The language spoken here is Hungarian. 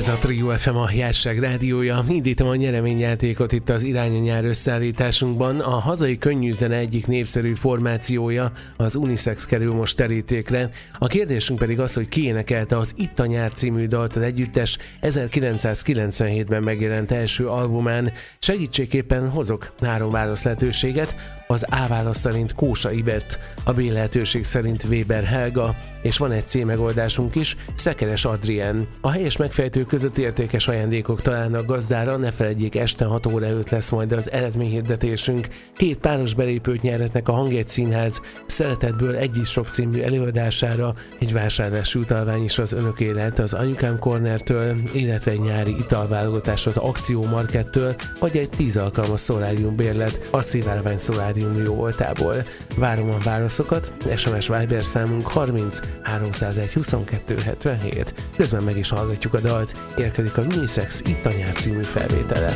Ez a Trio FM, a Jásság rádiója. Indítom a nyereményjátékot itt az Irány a nyár összeállításunkban. A hazai könnyűzene egyik népszerű formációja, az Unisex kerül most terítékre. A kérdésünk pedig az, hogy ki énekelte az Itt a nyár című dalt az együttes 1997-ben megjelent első albumán. Segítségképpen hozok 3 válasz lehetőséget. Az A válasz szerint Kósa Ivett, a B lehetőség szerint Weber Helga, és van egy C megoldásunk is, Szekeres Adrien. A helyes megfejtők között értékes ajándékok találnak gazdára, ne feledjék, este 6 óra előtt lesz majd az eredményhirdetésünk. 2 páros belépőt nyerhetnek a Hangjegy Színház Szeretetből egy is sok című előadására, egy vásárlási utalvány is az önöké lehet az Anyukám Cornertől, illetve egy nyári italválogatásot Akció Markettől, vagy egy 10 alkalmas szolárium bérlet a Szivárvány Szolárium jó voltából. Várom a válaszokat, SMS Viber számunk 30 301 22 77. Közben meg is hallgatjuk a dalt, érkezik a Unisex Itt a nyár című felvétele.